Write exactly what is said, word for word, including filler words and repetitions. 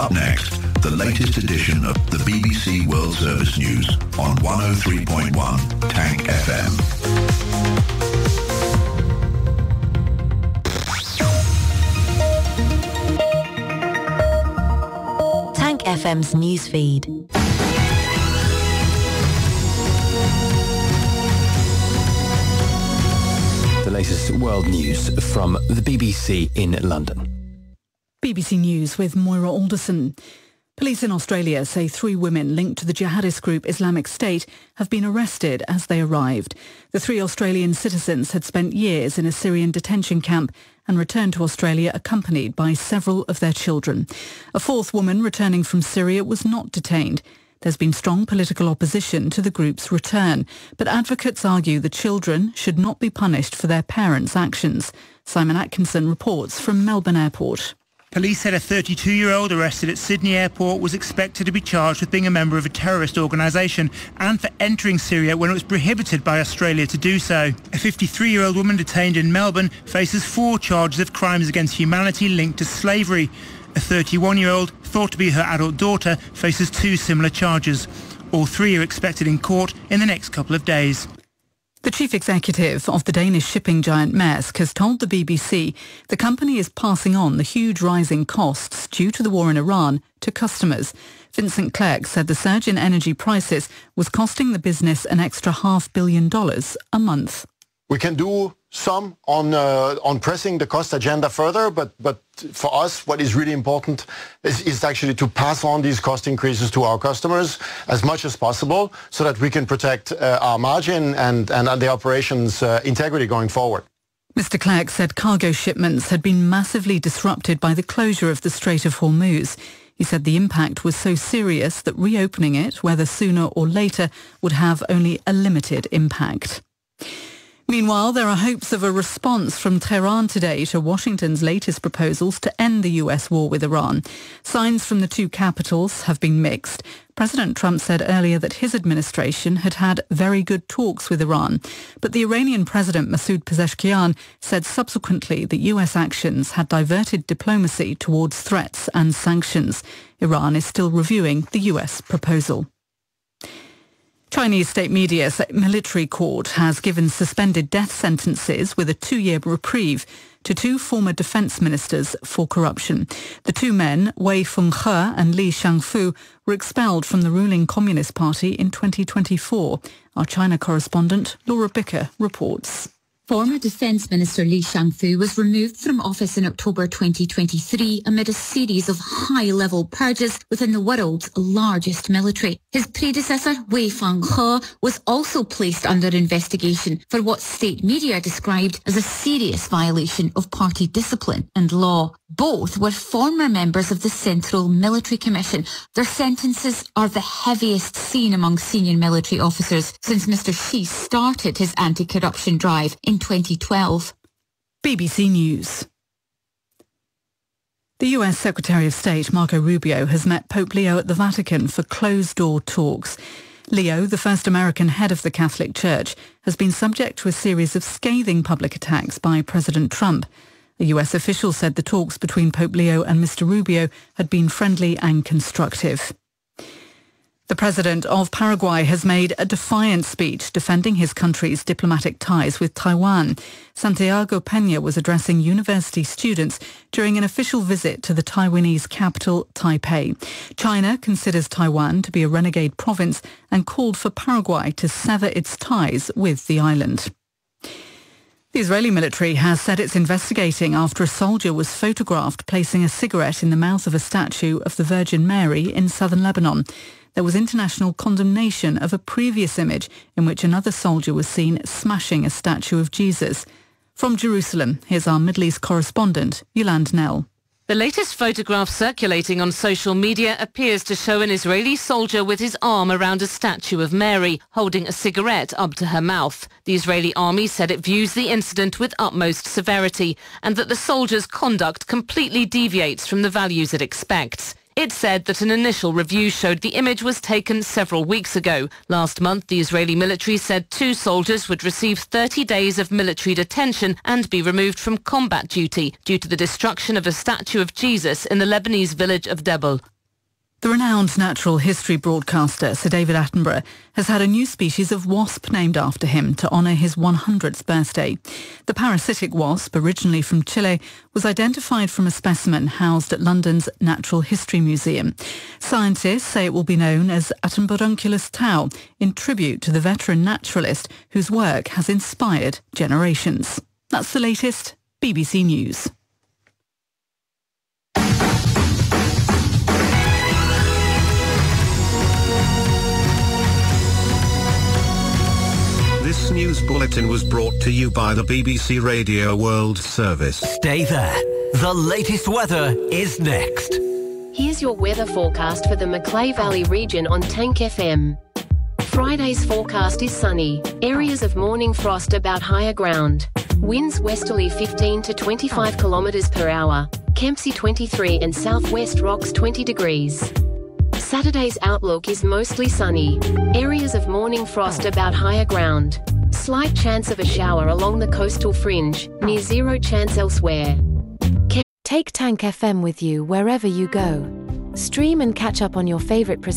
Up next, the latest edition of the B B C World Service News on one oh three point one Tank F M. Tank F M's newsfeed. The latest world news from the B B C in London. B B C News with Moira Alderson. Police in Australia say three women linked to the jihadist group Islamic State have been arrested as they arrived. The three Australian citizens had spent years in a Syrian detention camp and returned to Australia accompanied by several of their children. A fourth woman returning from Syria was not detained. There's been strong political opposition to the group's return, but advocates argue the children should not be punished for their parents' actions. Simon Atkinson reports from Melbourne Airport. Police said a thirty-two-year-old arrested at Sydney Airport was expected to be charged with being a member of a terrorist organisation and for entering Syria when it was prohibited by Australia to do so. A fifty-three-year-old woman detained in Melbourne faces four charges of crimes against humanity linked to slavery. A thirty-one-year-old, thought to be her adult daughter, faces two similar charges. All three are expected in court in the next couple of days. The chief executive of the Danish shipping giant Maersk has told the B B C the company is passing on the huge rising costs due to the war in Iran to customers. Vincent Clerc said the surge in energy prices was costing the business an extra half billion dollars a month. We can do some on uh, on pressing the cost agenda further, but but for us, what is really important is, is actually to pass on these cost increases to our customers as much as possible, so that we can protect uh, our margin and and the operations uh, integrity going forward. Mister Clerc said cargo shipments had been massively disrupted by the closure of the Strait of Hormuz. He said the impact was so serious that reopening it, whether sooner or later, would have only a limited impact. Meanwhile, there are hopes of a response from Tehran today to Washington's latest proposals to end the U S war with Iran. Signs from the two capitals have been mixed. President Trump said earlier that his administration had had very good talks with Iran, but the Iranian President Masoud Pezeshkian said subsequently that U S actions had diverted diplomacy towards threats and sanctions. Iran is still reviewing the U S proposal. Chinese state media say a military court has given suspended death sentences with a two-year reprieve to two former defense ministers for corruption. The two men, Wei Fenghe and Li Shangfu, were expelled from the ruling Communist Party in twenty twenty-four. Our China correspondent Laura Bicker reports. Former Defence Minister Li Shangfu was removed from office in October twenty twenty-three amid a series of high-level purges within the world's largest military. His predecessor, Wei Fenghe, was also placed under investigation for what state media described as a serious violation of party discipline and law. Both were former members of the Central Military Commission. Their sentences are the heaviest seen among senior military officers since Mister Xi started his anti-corruption drive in twenty twelve. B B C News. The U S Secretary of State Marco Rubio has met Pope Leo at the Vatican for closed-door talks. Leo, the first American head of the Catholic Church, has been subject to a series of scathing public attacks by President Trump. A U S official said the talks between Pope Leo and Mister Rubio had been friendly and constructive. The president of Paraguay has made a defiant speech defending his country's diplomatic ties with Taiwan. Santiago Peña was addressing university students during an official visit to the Taiwanese capital, Taipei. China considers Taiwan to be a renegade province and called for Paraguay to sever its ties with the island. The Israeli military has said it's investigating after a soldier was photographed placing a cigarette in the mouth of a statue of the Virgin Mary in southern Lebanon. There was international condemnation of a previous image in which another soldier was seen smashing a statue of Jesus. From Jerusalem, here's our Middle East correspondent, Yolande Nell. The latest photograph circulating on social media appears to show an Israeli soldier with his arm around a statue of Mary, holding a cigarette up to her mouth. The Israeli army said it views the incident with utmost severity and that the soldier's conduct completely deviates from the values it expects. It said that an initial review showed the image was taken several weeks ago. Last month, the Israeli military said two soldiers would receive thirty days of military detention and be removed from combat duty due to the destruction of a statue of Jesus in the Lebanese village of Debel. The renowned natural history broadcaster Sir David Attenborough has had a new species of wasp named after him to honour his one hundredth birthday. The parasitic wasp, originally from Chile, was identified from a specimen housed at London's Natural History Museum. Scientists say it will be known as Attenborunculus tau, in tribute to the veteran naturalist whose work has inspired generations. That's the latest B B C News. This news bulletin was brought to you by the B B C Radio World Service. Stay there. The latest weather is next. Here's your weather forecast for the Macleay Valley region on Tank F M. Friday's forecast is sunny. Areas of morning frost about higher ground. Winds westerly fifteen to twenty-five kilometres per hour. Kempsey twenty-three and southwest rocks twenty degrees. Saturday's outlook is mostly sunny. Areas of morning frost about higher ground. Slight chance of a shower along the coastal fringe, near zero chance elsewhere. Take Tank F M with you wherever you go. Stream and catch up on your favourite presenters.